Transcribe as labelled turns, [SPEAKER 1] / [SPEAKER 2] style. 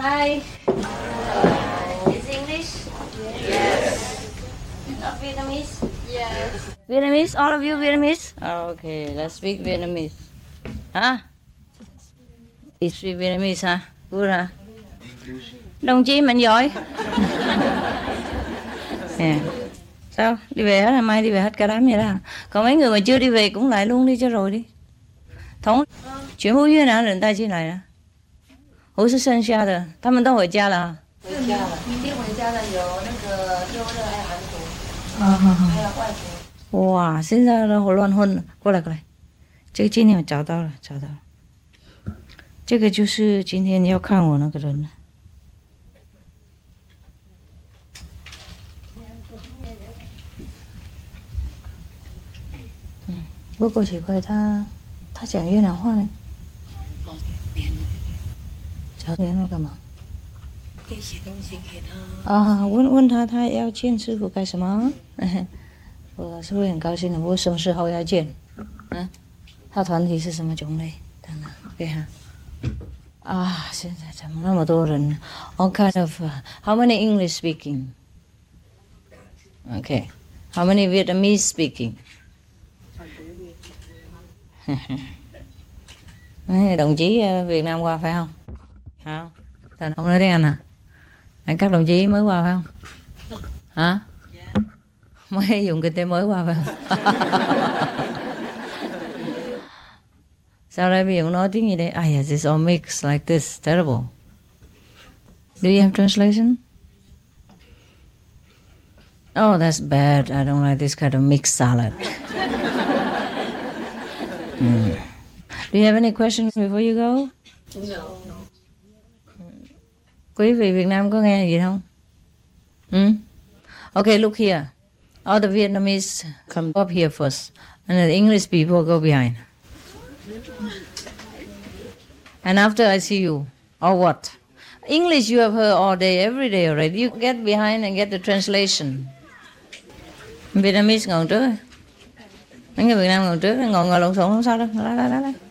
[SPEAKER 1] Hi. Is English? Yes. Not Vietnamese? Yes. Vietnamese? All of you Vietnamese? Okay, let's speak Vietnamese. Hả? You speak Vietnamese hả? Good hả? Đồng chí mạnh giỏi. Yeah. Sao? Đi về hết, mai đi về hết cả đám vậy đó. Còn mấy người mà chưa đi về cũng lại luôn đi cho rồi đi. Thống chuyển呼越南人带进来了，我是剩下的，他们都回家了。回家了，明天回家的有那个六日还有韩国，还有外国。哇，现在都乱混了，过来过来，这个今天我找到了，这个就是今天要看我那个人了。不过奇怪，他讲越南话呢。找联络干嘛？可以写东西给他。啊，问他要见师傅干什么？我是会很高兴的。我什么时候要见？嗯，他团体是什么种类？等等，给他。啊，现在怎么那么多人 ？All kind of. How many English speaking? Okay. How many Vietnamese speaking? Đồng chí Việt Nam qua phải không? Không? Ông nói tiếng Anh à? Các đồng chí mới qua phải không? Hả? Mới dùng kinh tế mới qua phải không? Sao đây bây giờ nói tiếng gì đây? Yes, it's all mixed like this. Terrible. Do you have translation? Oh, that's bad. I don't like this kind of mixed salad. Do you have any questions before you go? No. Quý vị Việt Nam có nghe gì không? Okay, look here. All the Vietnamese come up here first, and the English people go behind. And after I see you, or what? English you have heard all day, every day already. You get behind and get the translation. Vietnamese ngồi trước. Mấy người Việt Nam ngồi trước, ngồi lộn xộn không sao đâu.来来来来。